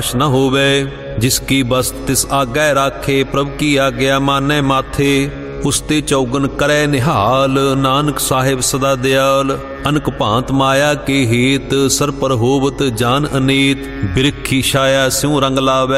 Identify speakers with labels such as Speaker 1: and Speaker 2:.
Speaker 1: न होवे। जिसकी बस्त तिस आगे राखे, प्रभ की आज्ञा माने माथे। उसते चौगन करे निहाल, नानक साहिब सदा दयाल। अनक भांत माया के हेत, सर पर होवत जान अनेत। बिरखी छाया स्यों रंग लावे,